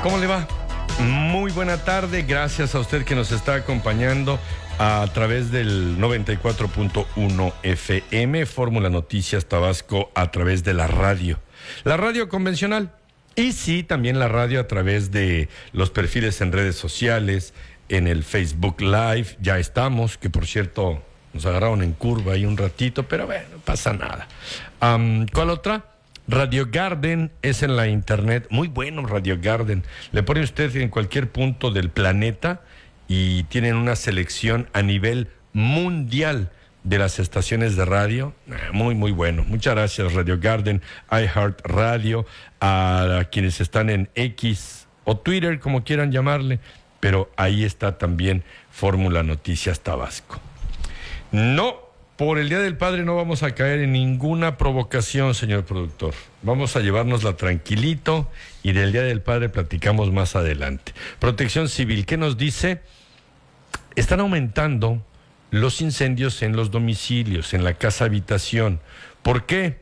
¿Cómo le va? Muy buena tarde, gracias a usted que nos está acompañando a través del 94.1 FM, Fórmula Noticias Tabasco a través de la radio convencional y sí, también la radio a través de los perfiles en redes sociales, en el Facebook Live, ya estamos, que por cierto nos agarraron en curva ahí un ratito, pero bueno, no pasa nada. ¿Cuál otra? Radio Garden es en la internet, muy bueno Radio Garden, le pone usted en cualquier punto del planeta y tienen una selección a nivel mundial de las estaciones de radio, muy bueno, muchas gracias Radio Garden, iHeart Radio, a quienes están en X o Twitter, como quieran llamarle, pero ahí está también Fórmula Noticias Tabasco. No. Por el Día del Padre no vamos a caer en ninguna provocación, señor productor. Vamos a llevárnosla tranquilito y del Día del Padre platicamos más adelante. Protección Civil, ¿qué nos dice? Están aumentando los incendios en los domicilios, en la casa habitación. ¿Por qué?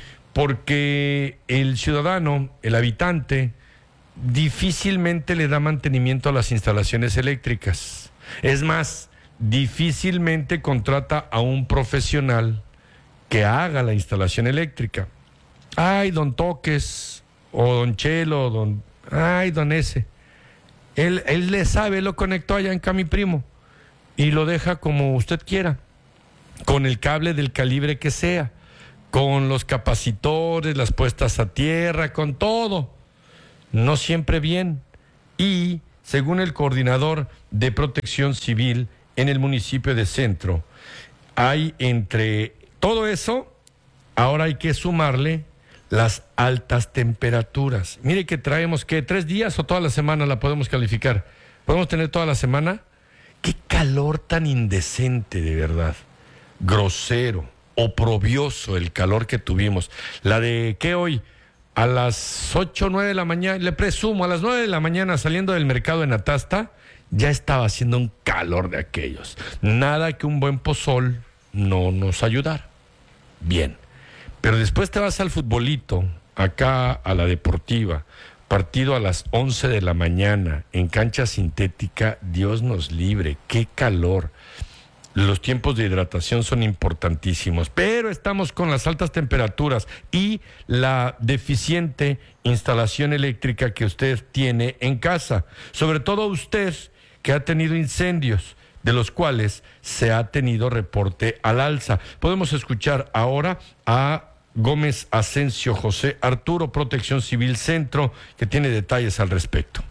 Porque el ciudadano, el habitante, difícilmente le da mantenimiento a las instalaciones eléctricas. Es más, difícilmente contrata a un profesional que haga la instalación eléctrica. Ay, don Toques, o don Chelo, don ese. Él le sabe, lo conectó allá en Cami Primo y lo deja como usted quiera, con el cable del calibre que sea, con los capacitores, las puestas a tierra, con todo. No siempre bien. Y, según el coordinador de Protección Civil en el municipio de Centro, hay entre todo eso, ahora hay que sumarle las altas temperaturas. Mire que traemos, ¿qué? 3 días o toda la semana la podemos calificar. ¿Podemos tener toda la semana? ¡Qué calor tan indecente, de verdad! Grosero, oprobioso el calor que tuvimos. La de, ¿qué hoy? A las 8 o 9 de la mañana, le presumo, a las 9 de la mañana saliendo del mercado en Atasta, ya estaba haciendo un calor de aquellos. Nada que un buen pozol no nos ayudara. Bien. Pero después te vas al futbolito, acá a la Deportiva, partido a las 11 de la mañana, en cancha sintética, Dios nos libre, qué calor. Los tiempos de hidratación son importantísimos, pero estamos con las altas temperaturas y la deficiente instalación eléctrica que usted tiene en casa. Sobre todo usted, que ha tenido incendios, de los cuales se ha tenido reporte al alza. Podemos escuchar ahora a Gómez Asensio José Arturo, Protección Civil Centro, que tiene detalles al respecto.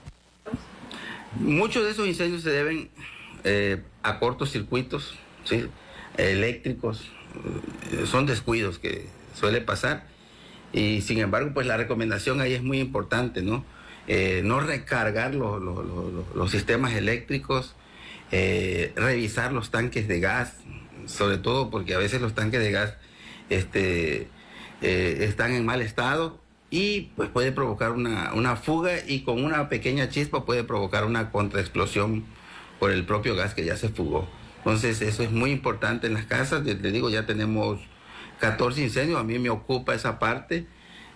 Muchos de esos incendios se deben a cortocircuitos, ¿sí? Eléctricos, son descuidos que suele pasar, y sin embargo, pues la recomendación ahí es muy importante, ¿no? No recargar los sistemas eléctricos, revisar los tanques de gas, sobre todo porque a veces los tanques de gas están en mal estado y pues puede provocar una fuga, y con una pequeña chispa puede provocar una contraexplosión por el propio gas que ya se fugó. Entonces eso es muy importante en las casas. Le digo, ya tenemos 14 incendios, a mí me ocupa esa parte.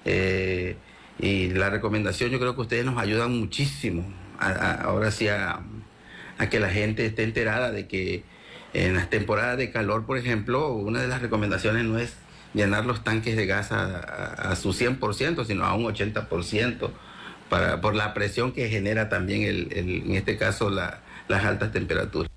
Y la recomendación, yo creo que ustedes nos ayudan muchísimo ahora sí a que la gente esté enterada de que en las temporadas de calor, por ejemplo, una de las recomendaciones no es llenar los tanques de gas a su 100%, sino a un 80%, por la presión que genera también en este caso las altas temperaturas.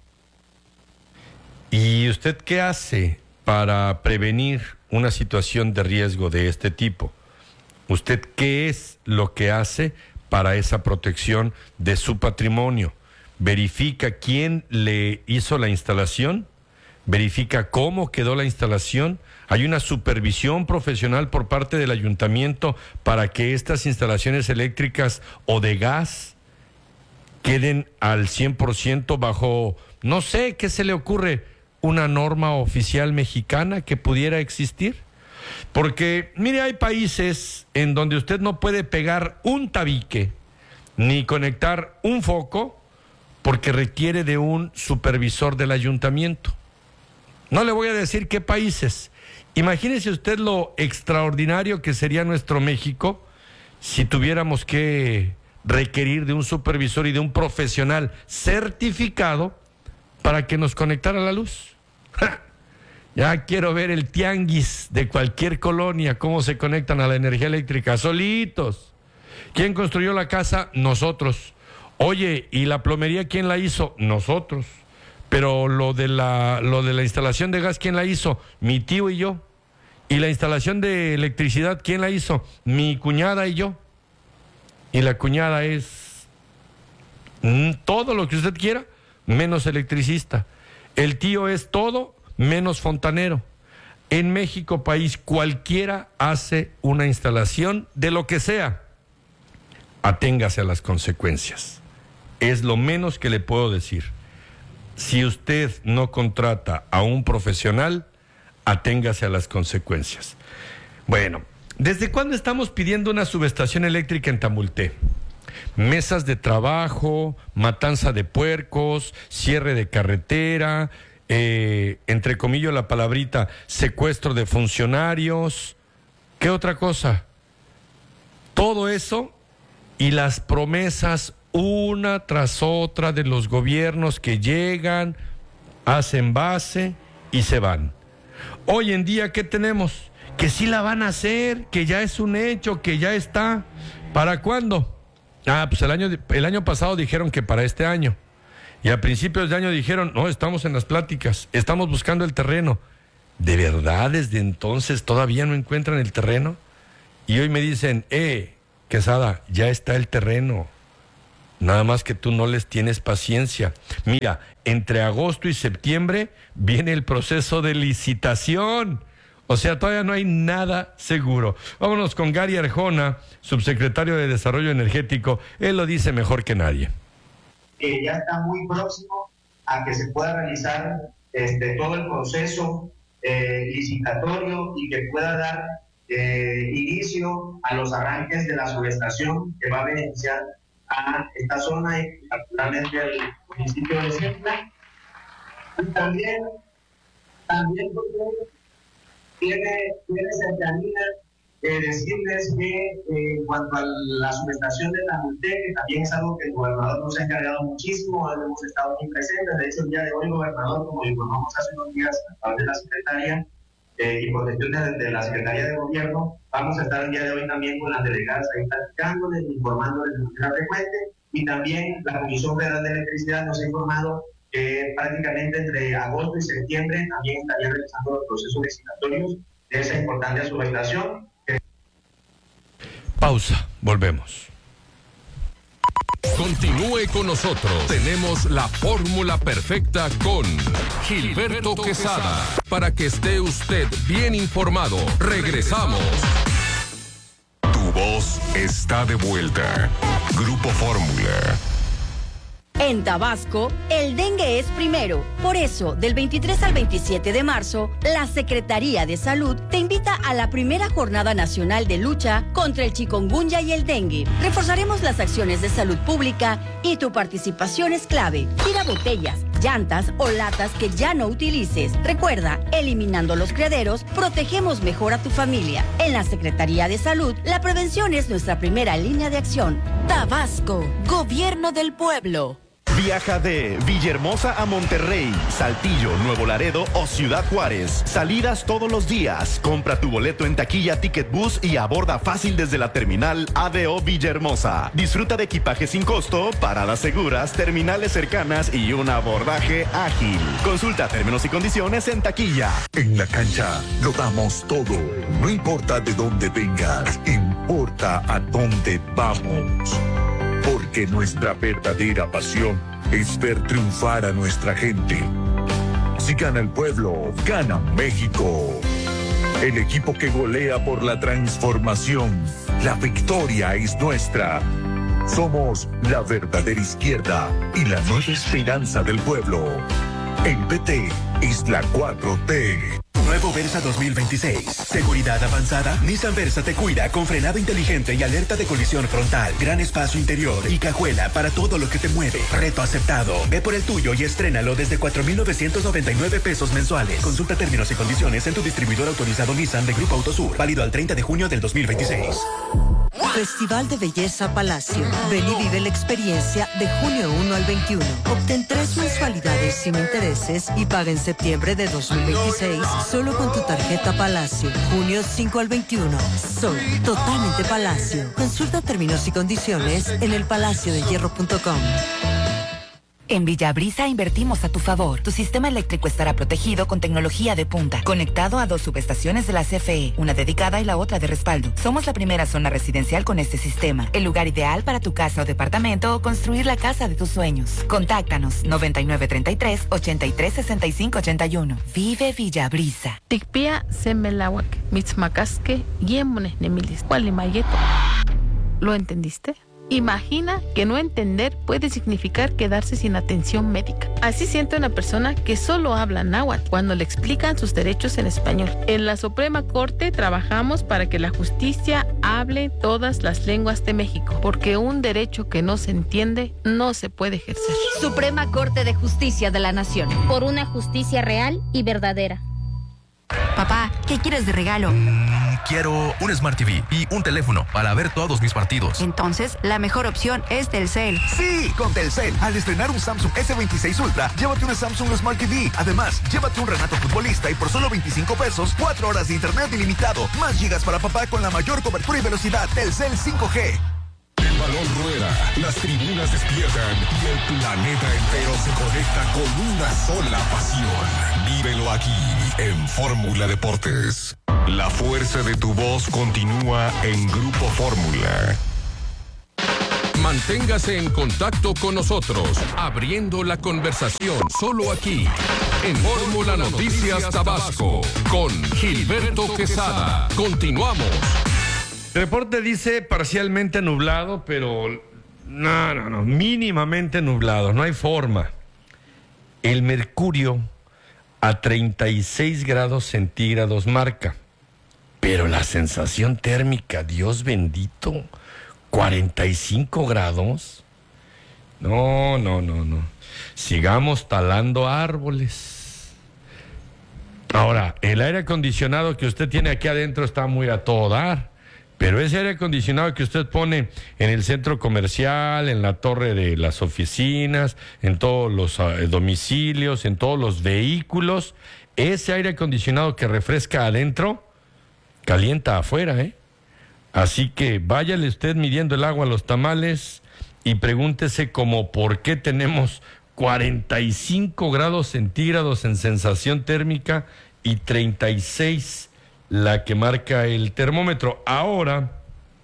¿Y usted qué hace para prevenir una situación de riesgo de este tipo? ¿Usted qué es lo que hace para esa protección de su patrimonio? ¿Verifica quién le hizo la instalación? ¿Verifica cómo quedó la instalación? ¿Hay una supervisión profesional por parte del ayuntamiento para que estas instalaciones eléctricas o de gas queden al 100% bajo, no sé, qué se le ocurre, una norma oficial mexicana que pudiera existir? Porque, mire, hay países en donde usted no puede pegar un tabique ni conectar un foco porque requiere de un supervisor del ayuntamiento. No le voy a decir qué países. Imagínese usted lo extraordinario que sería nuestro México si tuviéramos que requerir de un supervisor y de un profesional certificado para que nos conectara la luz. ¡Ja! Ya quiero ver el tianguis de cualquier colonia, cómo se conectan a la energía eléctrica, solitos. ¿Quién construyó la casa? Nosotros. Oye, ¿y la plomería quién la hizo? Nosotros. Pero lo de la instalación de gas, ¿quién la hizo? Mi tío y yo. ¿Y la instalación de electricidad, quién la hizo? Mi cuñada y yo. Y la cuñada es todo lo que usted quiera, menos electricista. El tío es todo menos fontanero. En México, país, cualquiera hace una instalación de lo que sea. Aténgase a las consecuencias. Es lo menos que le puedo decir. Si usted no contrata a un profesional, aténgase a las consecuencias. Bueno, ¿desde cuándo estamos pidiendo una subestación eléctrica en Tamulté? Mesas de trabajo, matanza de puercos, cierre de carretera, entre comillas la palabrita, secuestro de funcionarios. ¿Qué otra cosa? Todo eso y las promesas una tras otra de los gobiernos que llegan, hacen base y se van. Hoy en día, ¿qué tenemos? Que sí la van a hacer, que ya es un hecho, que ya está. ¿Para cuándo? Pues el año pasado dijeron que para este año. Y a principios de año dijeron, no, estamos en las pláticas, estamos buscando el terreno. ¿De verdad desde entonces todavía no encuentran el terreno? Y hoy me dicen, Quesada, ya está el terreno. Nada más que tú no les tienes paciencia. Mira, entre agosto y septiembre viene el proceso de licitación. O sea, todavía no hay nada seguro. Vámonos con Gary Arjona, subsecretario de Desarrollo Energético. Él lo dice mejor que nadie. Ya está muy próximo a que se pueda realizar todo el proceso licitatorio y que pueda dar inicio a los arranques de la subestación que va a beneficiar a esta zona y particularmente al municipio de Ciétla. Y también tiene cercanía decirles que en cuanto a la subestación de Tamulté, que también es algo que el gobernador nos ha encargado muchísimo, hemos estado muy presentes. De hecho, el día de hoy, gobernador, como informamos hace unos días a través de la secretaria y por gestión de la Secretaría de Gobierno, vamos a estar el día de hoy también con las delegadas ahí platicándoles, informándoles de manera frecuente, y también la Comisión Federal de Electricidad nos ha informado que prácticamente entre agosto y septiembre también estaría realizando los procesos licitatorios de esa importante subestación. Pausa, volvemos. Continúe con nosotros. Tenemos la fórmula perfecta con Gilberto Quesada. Para que esté usted bien informado. Regresamos. Tu voz está de vuelta. Grupo Fórmula. En Tabasco, el dengue es primero. Por eso, del 23 al 27 de marzo, la Secretaría de Salud te invita a la primera Jornada Nacional de Lucha contra el chikungunya y el dengue. Reforzaremos las acciones de salud pública y tu participación es clave. Tira botellas, llantas o latas que ya no utilices. Recuerda, eliminando los criaderos, protegemos mejor a tu familia. En la Secretaría de Salud, la prevención es nuestra primera línea de acción. Tabasco, Gobierno del Pueblo. Viaja de Villahermosa a Monterrey, Saltillo, Nuevo Laredo o Ciudad Juárez. Salidas todos los días. Compra tu boleto en taquilla Ticket Bus y aborda fácil desde la terminal ADO Villahermosa. Disfruta de equipaje sin costo, paradas seguras, terminales cercanas y un abordaje ágil. Consulta términos y condiciones en taquilla. En la cancha lo damos todo. No importa de dónde vengas, importa a dónde vamos. Porque nuestra verdadera pasión es ver triunfar a nuestra gente. Si gana el pueblo, gana México. El equipo que golea por la transformación. La victoria es nuestra. Somos la verdadera izquierda y la nueva esperanza del pueblo. El PT es la 4T. Nuevo Versa 2026. Seguridad avanzada. Nissan Versa te cuida con frenado inteligente y alerta de colisión frontal. Gran espacio interior y cajuela para todo lo que te mueve. Reto aceptado. Ve por el tuyo y estrénalo desde 4,999 pesos mensuales. Consulta términos y condiciones en tu distribuidor autorizado Nissan de Grupo Autosur. Válido al 30 de junio del 2026. Festival de Belleza Palacio. Ven y vive la experiencia de junio 1 al 21. Obtén 3 mensualidades sin intereses y paga en septiembre de 2026 solo con tu tarjeta Palacio. Junio 5 al 21. Sol totalmente Palacio. Consulta términos y condiciones en elpalaciodehierro.com. En Villabrisa invertimos a tu favor. Tu sistema eléctrico estará protegido con tecnología de punta, conectado a 2 subestaciones de la CFE, una dedicada y la otra de respaldo. Somos la primera zona residencial con este sistema, el lugar ideal para tu casa o departamento o construir la casa de tus sueños. Contáctanos 9933-836581. Vive Villabrisa. Tikpia semelawak, mitzmacasque, yemones nemilis, cualimayeto. ¿Lo entendiste? Imagina que no entender puede significar quedarse sin atención médica. Así siente una persona que solo habla náhuatl cuando le explican sus derechos en español. En la Suprema Corte trabajamos para que la justicia hable todas las lenguas de México, porque un derecho que no se entiende no se puede ejercer. Suprema Corte de Justicia de la Nación. Por una justicia real y verdadera. Papá, ¿qué quieres de regalo? Quiero un Smart TV y un teléfono para ver todos mis partidos. Entonces, la mejor opción es Telcel. Sí, con Telcel. Al estrenar un Samsung S26 Ultra, llévate una Samsung Smart TV. Además, llévate un Renato Futbolista y por solo 25 pesos, 4 horas de internet ilimitado. Más gigas para papá con la mayor cobertura y velocidad. Telcel 5G. El balón rueda, las tribunas despiertan y el planeta entero se conecta con una sola pasión. Vívelo aquí en Fórmula Deportes. La fuerza de tu voz continúa en Grupo Fórmula. Manténgase en contacto con nosotros, abriendo la conversación solo aquí, en Fórmula Noticias Tabasco, con Gilberto Quesada. Continuamos. El reporte dice parcialmente nublado, pero no, mínimamente nublado, no hay forma. El mercurio a 36 grados centígrados marca, pero la sensación térmica, Dios bendito, 45 grados. No. Sigamos talando árboles. Ahora, el aire acondicionado que usted tiene aquí adentro está muy a todo dar. Pero ese aire acondicionado que usted pone en el centro comercial, en la torre de las oficinas, en todos los domicilios, en todos los vehículos, ese aire acondicionado que refresca adentro, calienta afuera, ¿eh? Así que váyale usted midiendo el agua a los tamales y pregúntese como por qué tenemos 45 grados centígrados en sensación térmica y 36 la que marca el termómetro. Ahora,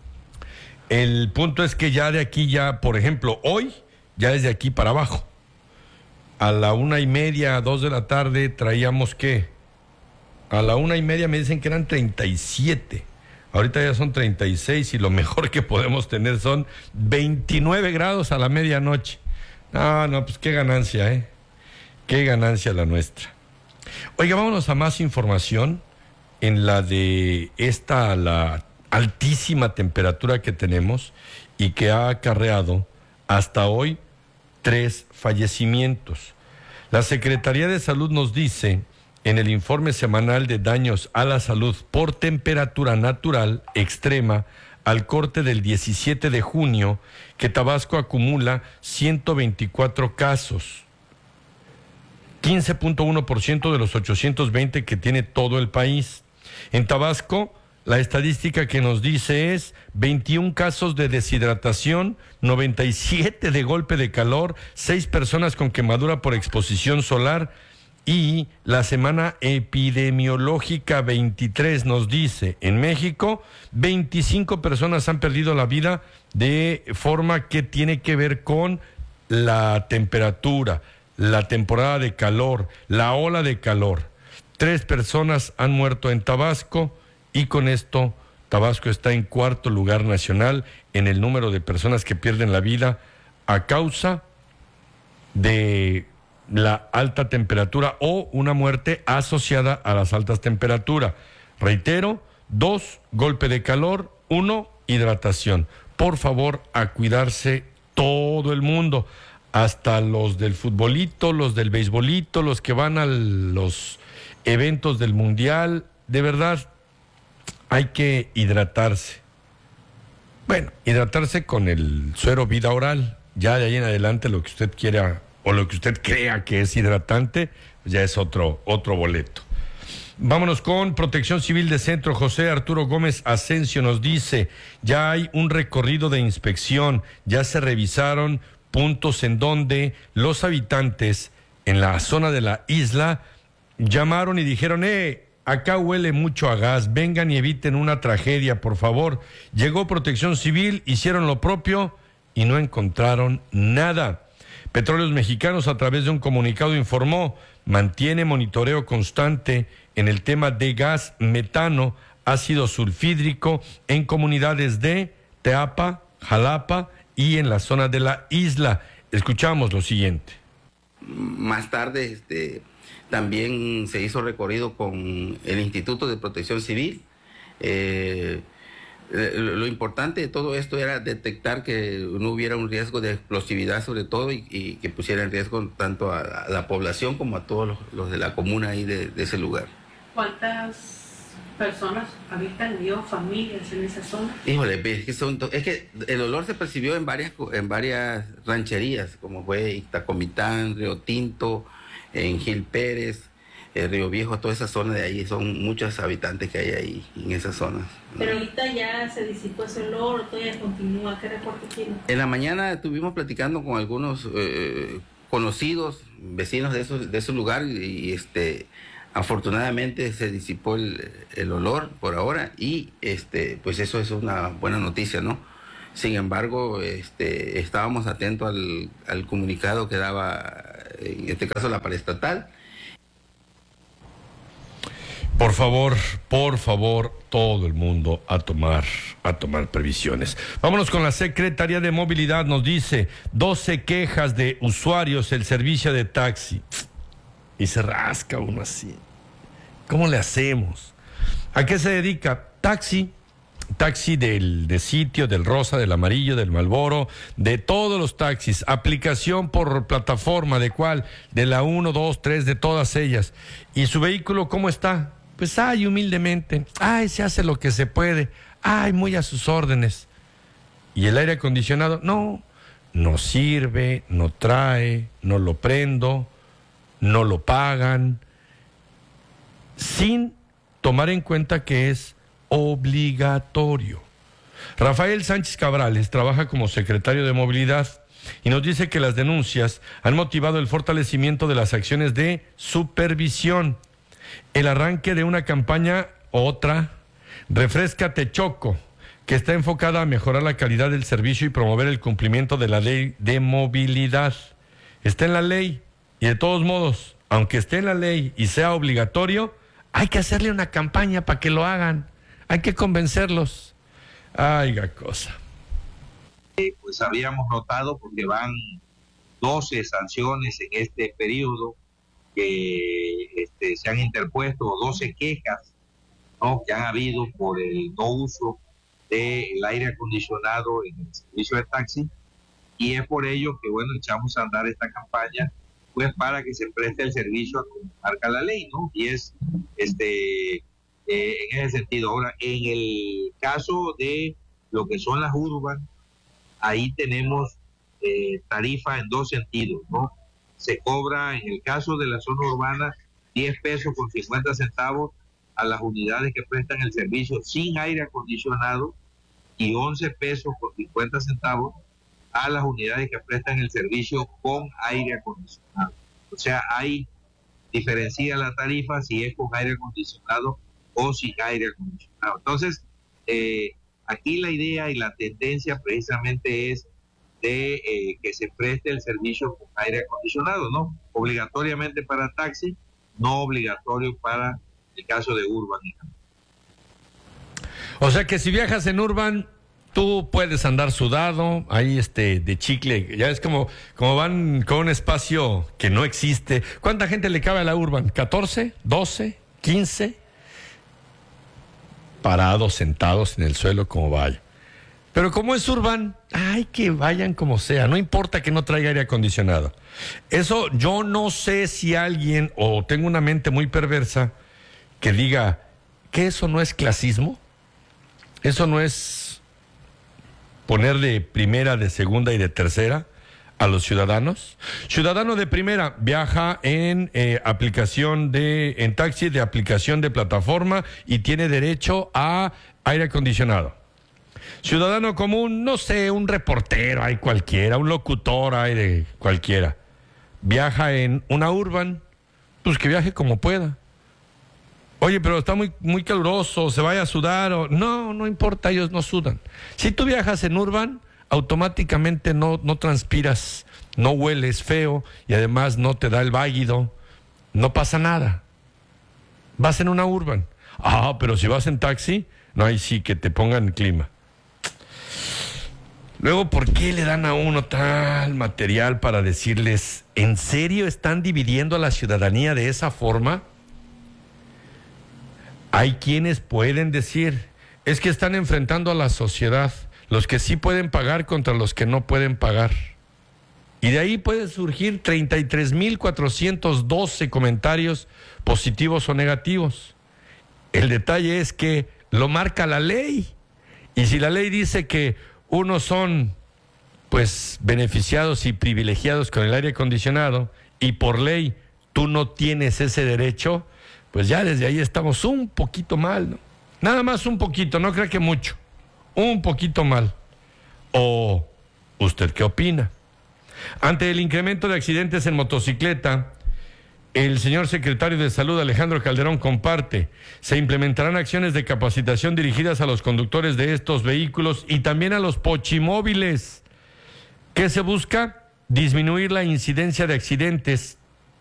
el punto es que ya de aquí por ejemplo, hoy, ya desde aquí para abajo, a la 1:30, 2 de la tarde, traíamos ¿qué? A la 1:30 me dicen que eran 37. Ahorita ya son 36 y lo mejor que podemos tener son 29 grados a la medianoche. No, pues qué ganancia, ¿eh? Qué ganancia la nuestra. Oiga, vámonos a más información. En la de la altísima temperatura que tenemos y que ha acarreado hasta hoy 3 fallecimientos. La Secretaría de Salud nos dice en el informe semanal de daños a la salud por temperatura natural extrema al corte del 17 de junio que Tabasco acumula 124 casos. 15.1% de los 820 que tiene todo el país. En Tabasco, la estadística que nos dice es 21 casos de deshidratación, 97 de golpe de calor, 6 personas con quemadura por exposición solar y la semana epidemiológica 23 nos dice, en México, 25 personas han perdido la vida de forma que tiene que ver con la temperatura, la temporada de calor, la ola de calor. 3 personas han muerto en Tabasco y con esto Tabasco está en 4º lugar nacional en el número de personas que pierden la vida a causa de la alta temperatura o una muerte asociada a las altas temperaturas. Reitero, 2, golpe de calor, 1, hidratación. Por favor, a cuidarse todo el mundo, hasta los del futbolito, los del beisbolito, los que van a los eventos del mundial. De verdad, hay que hidratarse. Bueno, hidratarse con el suero Vida Oral. Ya de ahí en adelante lo que usted quiera o lo que usted crea que es hidratante, ya es otro boleto. Vámonos con Protección Civil de Centro. José Arturo Gómez Asensio nos dice, ya hay un recorrido de inspección, ya se revisaron puntos en donde los habitantes en la zona de la isla llamaron y dijeron, acá huele mucho a gas, vengan y eviten una tragedia, por favor. Llegó Protección Civil, hicieron lo propio y no encontraron nada. Petróleos Mexicanos, a través de un comunicado, informó, mantiene monitoreo constante en el tema de gas metano, ácido sulfídrico en comunidades de Teapa, Jalapa y en la zona de la isla. Escuchamos lo siguiente. Más tarde, también se hizo recorrido con el Instituto de Protección Civil. Lo importante de todo esto era detectar que no hubiera un riesgo de explosividad sobre todo y que pusiera en riesgo tanto a la población como a todos los de la comuna ahí de ese lugar. ¿Cuántas personas habitan o familias en esa zona? Híjole, es que el olor se percibió en varias rancherías, como fue Ixtacomitán, Río Tinto, en Gil Pérez, Río Viejo, toda esa zona de ahí, son muchos habitantes que hay ahí en esas zonas. Pero ahorita ya se disipó ese olor, todavía continúa. ¿Qué reporte tiene? En la mañana estuvimos platicando con algunos conocidos, vecinos de ese lugar y afortunadamente se disipó el olor por ahora y pues eso es una buena noticia, ¿no? Sin embargo, estábamos atentos al comunicado que daba, en este caso, la paraestatal. Por favor, todo el mundo a tomar previsiones. Vámonos con la Secretaría de Movilidad. Nos dice 12 quejas de usuarios el servicio de taxi. Y se rasca uno así. ¿Cómo le hacemos? ¿A qué se dedica? Taxi de sitio, del rosa, del amarillo, del Malboro, de todos los taxis. Aplicación por plataforma, ¿de cuál? De la 1, 2, 3, de todas ellas. ¿Y su vehículo cómo está? Pues humildemente, se hace lo que se puede, muy a sus órdenes. ¿Y el aire acondicionado? No sirve, no trae, no lo prendo, no lo pagan, sin tomar en cuenta que es obligatorio. Rafael Sánchez Cabrales trabaja como secretario de Movilidad y nos dice que las denuncias han motivado el fortalecimiento de las acciones de supervisión. El arranque de una campaña, Refréscate Choco, que está enfocada a mejorar la calidad del servicio y promover el cumplimiento de la ley de movilidad. Está en la ley y de todos modos, aunque esté en la ley y sea obligatorio, hay que hacerle una campaña para que lo hagan. Hay que convencerlos. Cosa. Pues habíamos notado, porque van 12 sanciones en este periodo que se han interpuesto, 12 quejas, ¿no?, que han habido por el no uso del aire acondicionado en el servicio de taxi, y es por ello que, echamos a andar esta campaña, pues para que se preste el servicio a como marca la ley, ¿no? Y es en ese sentido. Ahora, en el caso de lo que son las urban, ahí tenemos tarifa en dos sentidos, ¿no? Se cobra, en el caso de la zona urbana, 10 pesos con 50 centavos a las unidades que prestan el servicio sin aire acondicionado y 11 pesos con 50 centavos a las unidades que prestan el servicio con aire acondicionado. O sea, diferencia la tarifa si es con aire acondicionado o sin aire acondicionado. Entonces, aquí la idea y la tendencia precisamente es de que se preste el servicio con aire acondicionado, ¿no? Obligatoriamente para taxi, no obligatorio para el caso de urban. O sea que si viajas en urban, tú puedes andar sudado, ahí de chicle, ya es como van con un espacio que no existe. ¿Cuánta gente le cabe a la urban? ¿14? ¿12? ¿15? Parados, sentados en el suelo como vaya. Pero como es urban, que vayan como sea, no importa que no traiga aire acondicionado. Eso yo no sé si alguien, o tengo una mente muy perversa, que diga que eso no es clasismo, eso no es poner de primera, de segunda y de tercera a los ciudadanos? Ciudadano de primera viaja en aplicación en taxi de aplicación de plataforma y tiene derecho a aire acondicionado. Ciudadano común, no sé, un reportero, hay cualquiera, un locutor, hay de cualquiera. Viaja en una urban, pues que viaje como pueda. Oye, pero está muy caluroso, se vaya a sudar o... No importa, ellos no sudan. Si tú viajas en urban, automáticamente no transpiras, no hueles feo y además no te da el váguido, no pasa nada. Vas en una urban. Pero si vas en taxi, no, ahí sí que te pongan clima. Luego, ¿por qué le dan a uno tal material para decirles, ¿en serio están dividiendo a la ciudadanía de esa forma? Hay quienes pueden decir, es que están enfrentando a la sociedad, los que sí pueden pagar contra los que no pueden pagar. Y de ahí pueden surgir 33,412 comentarios positivos o negativos. El detalle es que lo marca la ley. Y si la ley dice que unos son, pues, beneficiados y privilegiados con el aire acondicionado, y por ley tú no tienes ese derecho, pues ya desde ahí estamos un poquito mal, ¿no? Nada más un poquito, no crea que mucho. Un poquito mal. ¿O usted qué opina? Ante el incremento de accidentes en motocicleta, el señor secretario de Salud, Alejandro Calderón, comparte: se implementarán acciones de capacitación dirigidas a los conductores de estos vehículos y también a los pochimóviles. ¿Qué se busca? Disminuir la incidencia de accidentes.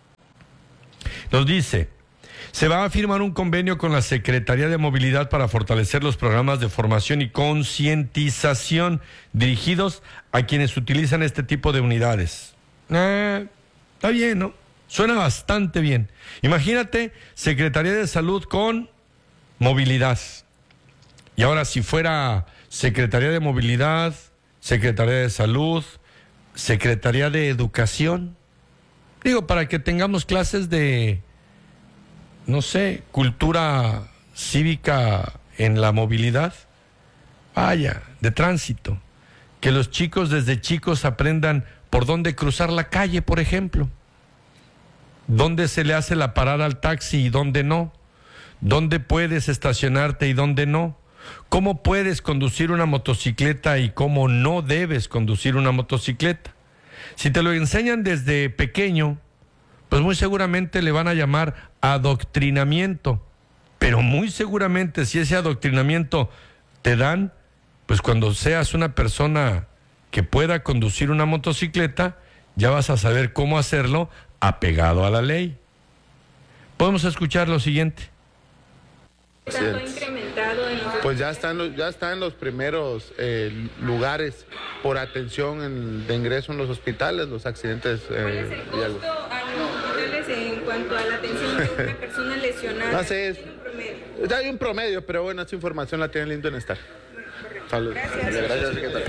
Nos dice: se va a firmar un convenio con la Secretaría de Movilidad para fortalecer los programas de formación y concientización dirigidos a quienes utilizan este tipo de unidades. Está bien, ¿no? Suena bastante bien. Imagínate, Secretaría de Salud con movilidad. Y ahora, si fuera Secretaría de Movilidad, Secretaría de Salud, Secretaría de Educación, digo, para que tengamos clases de, no sé, cultura cívica en la movilidad, vaya, de tránsito, que los chicos desde chicos aprendan por dónde cruzar la calle, por ejemplo, dónde se le hace la parada al taxi y dónde no, dónde puedes estacionarte y dónde no, cómo puedes conducir una motocicleta y cómo no debes conducir una motocicleta. Si te lo enseñan desde pequeño, pues muy seguramente le van a llamar adoctrinamiento, pero muy seguramente si ese adoctrinamiento te dan, pues cuando seas una persona que pueda conducir una motocicleta, ya vas a saber cómo hacerlo apegado a la ley. Podemos escuchar lo siguiente. ¿Tanto incrementado en los... Pues ya está en los primeros lugares por atención de ingreso en los hospitales, los accidentes. ¿Cuál es el costo a los hospitales en cuanto a la atención de una persona lesionada? No sé, ya hay un promedio, pero bueno, esa información la tiene el Bienestar. Saludos. Gracias, secretario.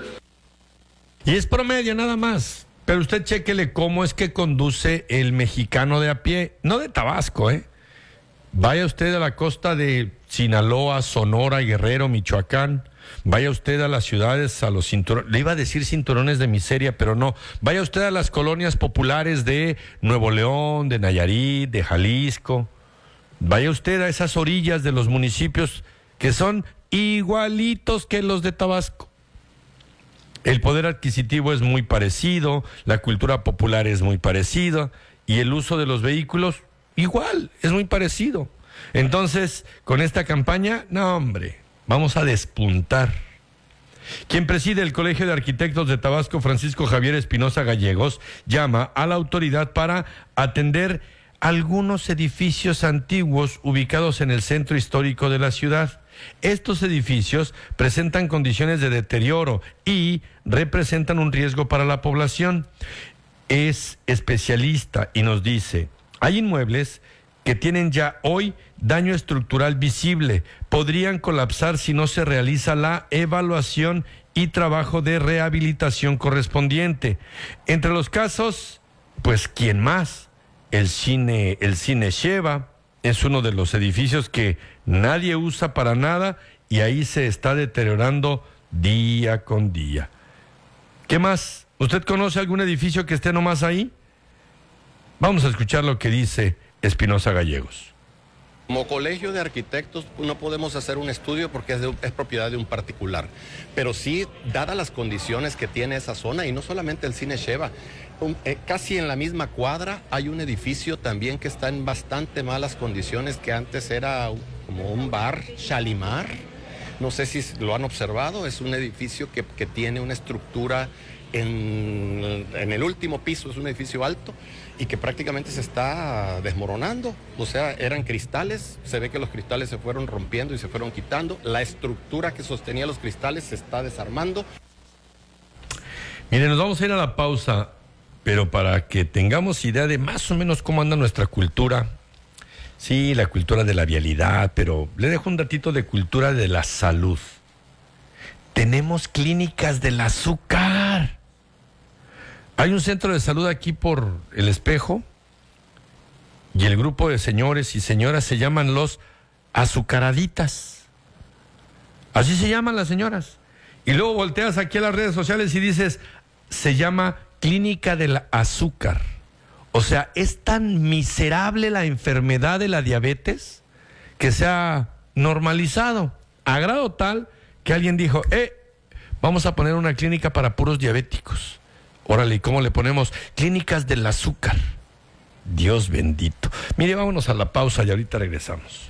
Y es promedio nada más. Pero usted chéquele cómo es que conduce el mexicano de a pie, no de Tabasco, Vaya usted a la costa de Sinaloa, Sonora, Guerrero, Michoacán. Vaya usted a las ciudades, a los cinturones, le iba a decir cinturones de miseria, pero no. Vaya usted a las colonias populares de Nuevo León, de Nayarit, de Jalisco. Vaya usted a esas orillas de los municipios que son igualitos que los de Tabasco. El poder adquisitivo es muy parecido, la cultura popular es muy parecida y el uso de los vehículos igual, es muy parecido. Entonces, con esta campaña, no hombre, vamos a despuntar. Quien preside el Colegio de Arquitectos de Tabasco, Francisco Javier Espinosa Gallegos, llama a la autoridad para atender algunos edificios antiguos ubicados en el centro histórico de la ciudad. Estos edificios presentan condiciones de deterioro y representan un riesgo para la población. Es especialista y nos dice: hay inmuebles que tienen ya hoy daño estructural visible, podrían colapsar si no se realiza la evaluación y trabajo de rehabilitación correspondiente. Entre los casos, pues ¿quién más? El cine Sheva es uno de los edificios que nadie usa para nada y ahí se está deteriorando día con día. ¿Qué más? ¿Usted conoce algún edificio que esté nomás ahí? Vamos a escuchar lo que dice Espinosa Gallegos. Como colegio de arquitectos no podemos hacer un estudio porque es propiedad de un particular, pero sí, dadas las condiciones que tiene esa zona, y no solamente el Cine Sheva, casi en la misma cuadra hay un edificio también que está en bastante malas condiciones, que antes era como un bar, Shalimar, no sé si lo han observado, es un edificio que tiene una estructura en el último piso, es un edificio alto, y que prácticamente se está desmoronando. O sea, eran cristales, se ve que los cristales se fueron rompiendo y se fueron quitando, la estructura que sostenía los cristales se está desarmando. Miren, nos vamos a ir a la pausa, pero para que tengamos idea de más o menos cómo anda nuestra cultura. Sí, la cultura de la vialidad, pero le dejo un datito de cultura de la salud. Tenemos clínicas del azúcar. Hay un centro de salud aquí por El Espejo y el grupo de señores y señoras se llaman los azucaraditas. Así se llaman las señoras. Y luego volteas aquí a las redes sociales y dices, se llama Clínica del Azúcar. O sea, es tan miserable la enfermedad de la diabetes que se ha normalizado a grado tal que alguien dijo, vamos a poner una clínica para puros diabéticos. Órale, ¿y cómo le ponemos? Clínicas del azúcar. Dios bendito. Mire, vámonos a la pausa y ahorita regresamos.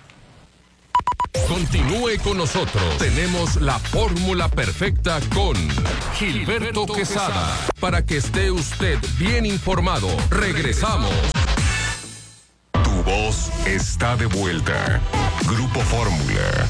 Continúe con nosotros. Tenemos la fórmula perfecta con Gilberto Quesada. Para que esté usted bien informado. Regresamos. Tu voz está de vuelta. Grupo Fórmula.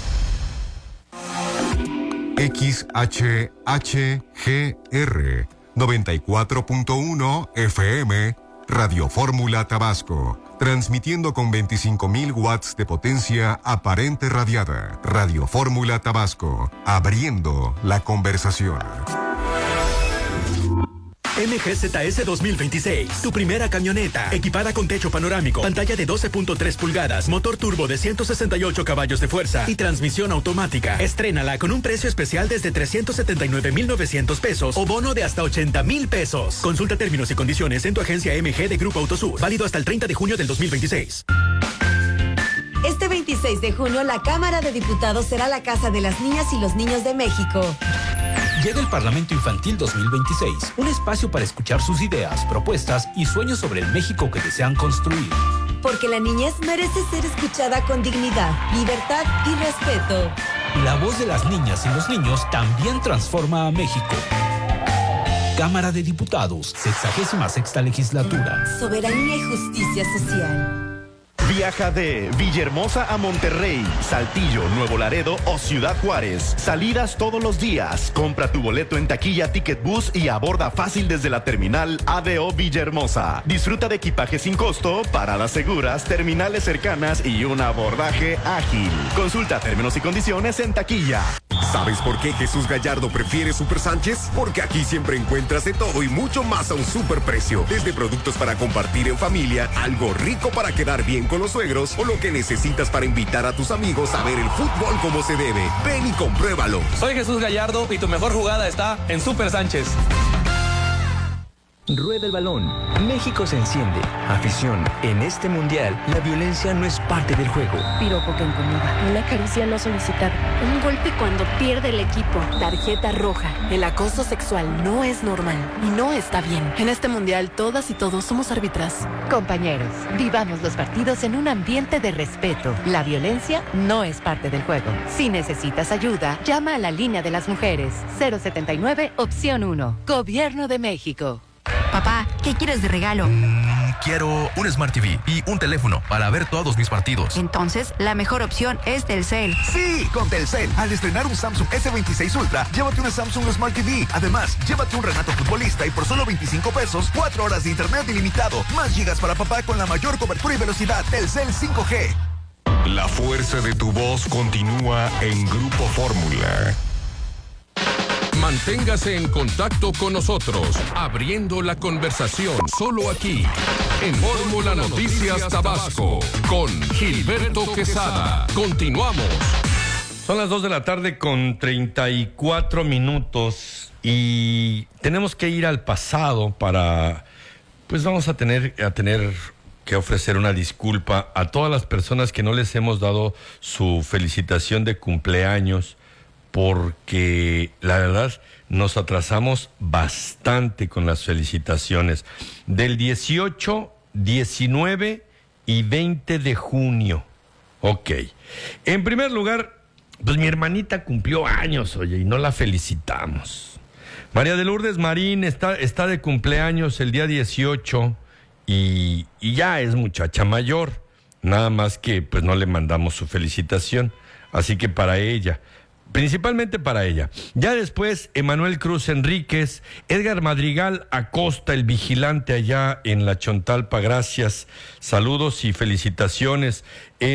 XHHGR 94.1 FM, Radio Fórmula Tabasco, transmitiendo con 25,000 watts de potencia aparente radiada. Radio Fórmula Tabasco, abriendo la conversación. MGZS 2026, tu primera camioneta, equipada con techo panorámico, pantalla de 12.3 pulgadas, motor turbo de 168 caballos de fuerza y transmisión automática. Estrénala con un precio especial desde 379,900 pesos o bono de hasta 80,000 pesos. Consulta términos y condiciones en tu agencia MG de Grupo Autosur, válido hasta el 30 de junio del 2026. Este 26 de junio, la Cámara de Diputados será la casa de las niñas y los niños de México. Llega el Parlamento Infantil 2026, un espacio para escuchar sus ideas, propuestas y sueños sobre el México que desean construir. Porque la niñez merece ser escuchada con dignidad, libertad y respeto. La voz de las niñas y los niños también transforma a México. Cámara de Diputados, 66ª legislatura. Soberanía y justicia social. Viaja de Villahermosa a Monterrey, Saltillo, Nuevo Laredo o Ciudad Juárez. Salidas todos los días. Compra tu boleto en taquilla Ticket Bus y aborda fácil desde la terminal ADO Villahermosa. Disfruta de equipaje sin costo, paradas seguras, terminales cercanas y un abordaje ágil. Consulta términos y condiciones en taquilla. ¿Sabes por qué Jesús Gallardo prefiere Super Sánchez? Porque aquí siempre encuentras de todo y mucho más a un super precio. Desde productos para compartir en familia, algo rico para quedar bien con los suegros o lo que necesitas para invitar a tus amigos a ver el fútbol como se debe. Ven y compruébalo. Soy Jesús Gallardo y tu mejor jugada está en Super Sánchez. Rueda el balón. México se enciende. Afición. En este mundial, la violencia no es parte del juego. Piropo que incomoda. Una caricia no solicitada. Un golpe cuando pierde el equipo. Tarjeta roja. El acoso sexual no es normal y no está bien. En este mundial, todas y todos somos árbitras. Compañeros, vivamos los partidos en un ambiente de respeto. La violencia no es parte del juego. Si necesitas ayuda, llama a la línea de las mujeres. 079, opción 1. Gobierno de México. Papá, ¿qué quieres de regalo? Quiero un Smart TV y un teléfono para ver todos mis partidos. Entonces, la mejor opción es Telcel. Sí, con Telcel. Al estrenar un Samsung S26 Ultra, llévate una Samsung Smart TV. Además, llévate un Renato futbolista y por solo 25 pesos, 4 horas de internet ilimitado. Más gigas para papá con la mayor cobertura y velocidad. Telcel 5G. La fuerza de tu voz continúa en Grupo Fórmula. Manténgase en contacto con nosotros, abriendo la conversación solo aquí, en Fórmula Noticias Tabasco, con Gilberto Quesada. Continuamos. Son las 2 de la tarde con 34 minutos y tenemos que ir al pasado para, pues vamos a tener que ofrecer una disculpa a todas las personas que no les hemos dado su felicitación de cumpleaños, porque la verdad nos atrasamos bastante con las felicitaciones. Del 18, 19 y 20 de junio. Ok. En primer lugar, pues mi hermanita cumplió años, oye, y no la felicitamos. María de Lourdes Marín está de cumpleaños el día 18 y ya es muchacha mayor. Nada más que pues no le mandamos su felicitación. Así que para ella, principalmente para ella. Ya después, Emanuel Cruz Enríquez, Edgar Madrigal Acosta, el vigilante allá en La Chontalpa, gracias. Saludos y felicitaciones.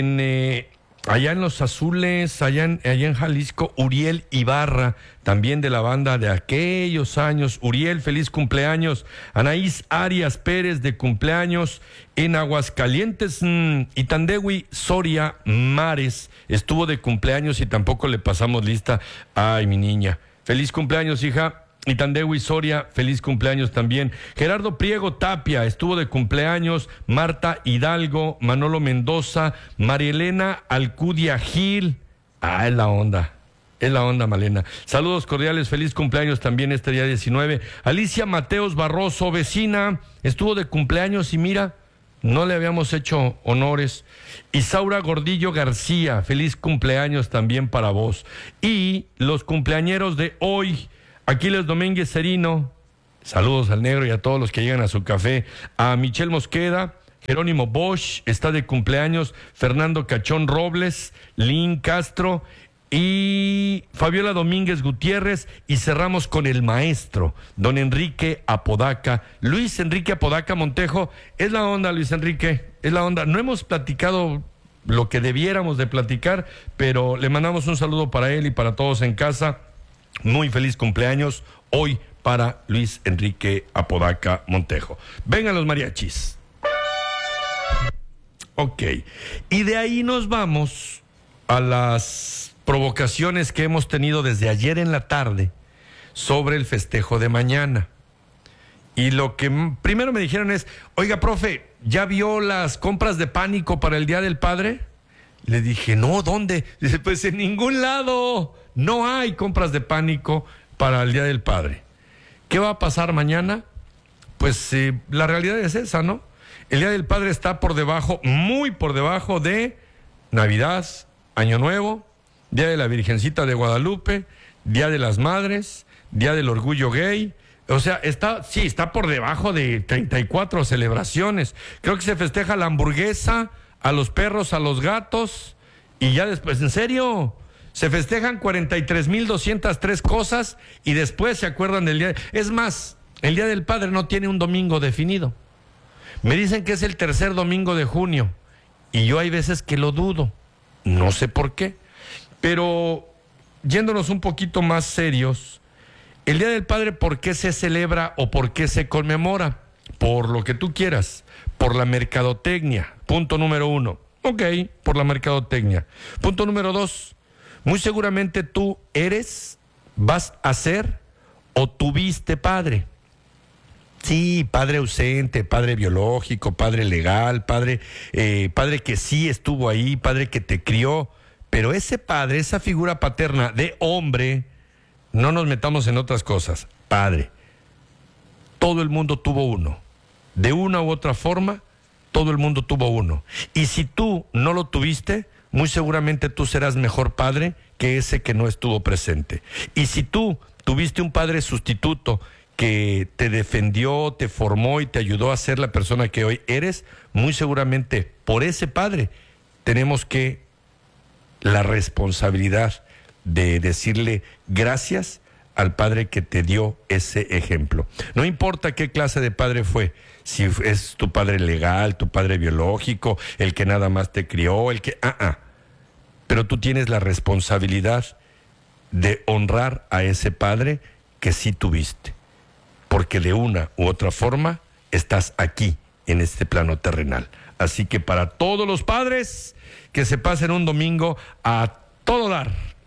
Allá en Los Azules, allá en Jalisco, Uriel Ibarra, también de la banda de aquellos años. Uriel, feliz cumpleaños. Anaís Arias Pérez, de cumpleaños. En Aguascalientes, Itandewi Soria Mares, estuvo de cumpleaños y tampoco le pasamos lista. Ay, mi niña. Feliz cumpleaños, hija. Itandewi Soria, feliz cumpleaños también. Gerardo Priego Tapia, estuvo de cumpleaños. Marta Hidalgo, Manolo Mendoza, Marielena Alcudia Gil. Es la onda, Malena. Saludos cordiales, feliz cumpleaños también este día 19. Alicia Mateos Barroso, vecina, estuvo de cumpleaños y mira, no le habíamos hecho honores. Isaura Gordillo García, feliz cumpleaños también para vos. Y los cumpleañeros de hoy: Aquiles Domínguez Serino, saludos al negro y a todos los que llegan a su café. A Michelle Mosqueda, Jerónimo Bosch, está de cumpleaños. Fernando Cachón Robles, Lynn Castro y Fabiola Domínguez Gutiérrez. Y cerramos con el maestro, don Enrique Apodaca. Luis Enrique Apodaca Montejo, es la onda, Luis Enrique, es la onda. No hemos platicado lo que debiéramos de platicar, pero le mandamos un saludo para él y para todos en casa. Muy feliz cumpleaños hoy para Luis Enrique Apodaca Montejo. Vengan los mariachis. Ok. Y de ahí nos vamos a las provocaciones que hemos tenido desde ayer en la tarde sobre el festejo de mañana. Y lo que primero me dijeron es: oiga, profe, ¿ya vio las compras de pánico para el Día del Padre? Le dije, no, ¿dónde? Dice, pues en ningún lado. No hay compras de pánico para el Día del Padre. ¿Qué va a pasar mañana? Pues la realidad es esa, ¿no? El Día del Padre está por debajo, muy por debajo de Navidad, Año Nuevo, Día de la Virgencita de Guadalupe, Día de las Madres, Día del Orgullo Gay. O sea, está por debajo de 34 celebraciones. Creo que se festeja la hamburguesa, a los perros, a los gatos, y ya después, en serio, se festejan 43,203 cosas y después se acuerdan del día. Es más, el Día del Padre no tiene un domingo definido. Me dicen que es el tercer domingo de junio y yo hay veces que lo dudo. No sé por qué. Pero yéndonos un poquito más serios, el Día del Padre, ¿por qué se celebra o por qué se conmemora? Por lo que tú quieras, por la mercadotecnia. Punto número 1. Ok, por la mercadotecnia. Punto número 2. Muy seguramente tú eres, vas a ser o tuviste padre. Sí, padre ausente, padre biológico, padre legal, padre que sí estuvo ahí, padre que te crió. Pero ese padre, esa figura paterna de hombre, no nos metamos en otras cosas. Padre, todo el mundo tuvo uno. De una u otra forma, todo el mundo tuvo uno. Y si tú no lo tuviste, muy seguramente tú serás mejor padre que ese que no estuvo presente. Y si tú tuviste un padre sustituto que te defendió, te formó y te ayudó a ser la persona que hoy eres, muy seguramente por ese padre tenemos que la responsabilidad de decirle gracias al padre que te dio ese ejemplo. No importa qué clase de padre fue, si es tu padre legal, tu padre biológico, el que nada más te crió, el que... Pero tú tienes la responsabilidad de honrar a ese padre que sí tuviste, porque de una u otra forma estás aquí, en este plano terrenal. Así que para todos los padres, que se pasen un domingo a todo dar.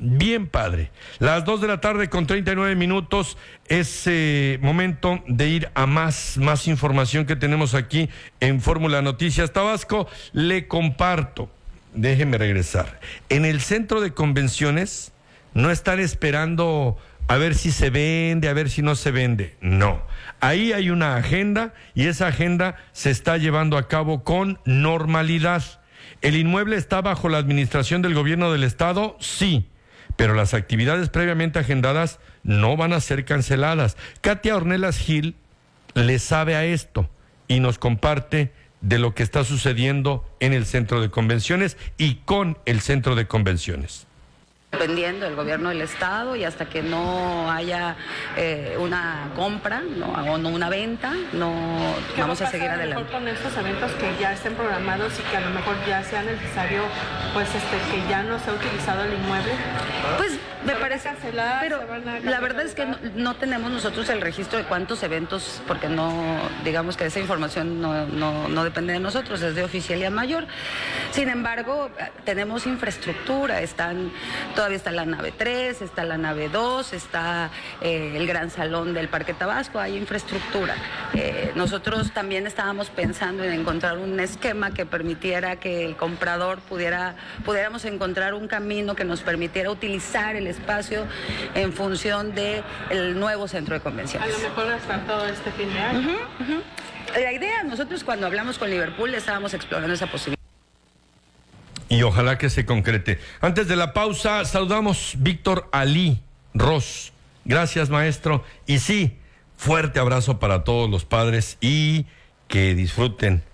bien padre. Las 2:39 es momento de ir a más información que tenemos aquí en Fórmula Noticias Tabasco. Le comparto, déjeme regresar. En el centro de convenciones no están esperando a ver si se vende, a ver si no se vende. No, ahí hay una agenda y esa agenda se está llevando a cabo con normalidad. ¿El inmueble está bajo la administración del gobierno del estado? Sí, pero las actividades previamente agendadas no van a ser canceladas. Katia Ornelas Gil le sabe a esto y nos comparte de lo que está sucediendo en el centro de convenciones y con el centro de convenciones. Dependiendo del gobierno del estado y hasta que no haya una compra, o no una venta, no vamos a seguir adelante. Con estos eventos que ya estén programados y que a lo mejor ya sea necesario, pues que ya no se ha utilizado el inmueble. Pues me parece, pero la verdad es que no tenemos nosotros el registro de cuántos eventos, porque no, digamos que esa información no depende de nosotros, es de Oficialía Mayor. Sin embargo, tenemos infraestructura, todavía está la nave 3, está la nave 2, está el gran salón del Parque Tabasco, hay infraestructura. Nosotros también estábamos pensando en encontrar un esquema que permitiera que el comprador pudiéramos encontrar un camino que nos permitiera utilizar el espacio en función del nuevo centro de convenciones. A lo mejor hasta todo este fin de año. La idea, nosotros cuando hablamos con Liverpool estábamos explorando esa posibilidad. Y ojalá que se concrete. Antes de la pausa, saludamos Víctor Ali Ross. Gracias, maestro. Y sí, fuerte abrazo para todos los padres y que disfruten